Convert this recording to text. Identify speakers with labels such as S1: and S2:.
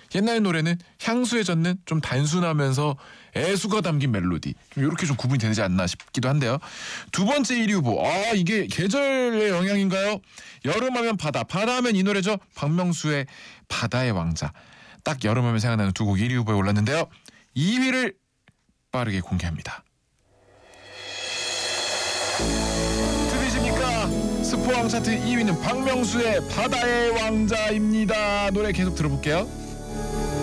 S1: 옛날 노래는 향수에 젖는 좀 단순하면서 애수가 담긴 멜로디, 좀 이렇게 좀 구분이 되지 않나 싶기도 한데요. 두 번째 1위 후보, 이게 계절의 영향인가요? 여름하면 바다, 바다하면 이 노래죠. 박명수의 바다의 왕자. 딱 여름하면 생각나는 두 곡 1위 후보에 올랐는데요. 2위를 빠르게 공개합니다. 들으십니까? 스포왕 차트 2위는 박명수의 바다의 왕자입니다. 노래 계속 들어볼게요.